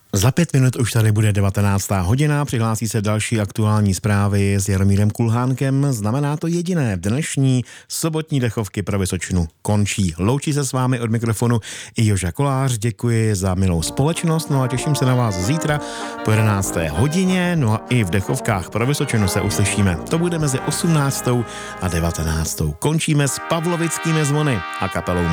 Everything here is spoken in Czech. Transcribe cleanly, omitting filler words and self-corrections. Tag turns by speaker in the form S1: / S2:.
S1: Za 5 minut už tady bude 19. hodina, přihlásí se další aktuální zprávy s Jaromírem Kulhánkem. Znamená to jediné, dnešní sobotní dechovky pro Vysočinu končí. Loučí se s vámi od mikrofonu i Joža Kolář, děkuji za milou společnost, no a těším se na vás zítra po 11. hodině, no a i v dechovkách pro Vysočinu se uslyšíme. To bude mezi 18. a 19. Končíme s pavlovickými zvony a kapelou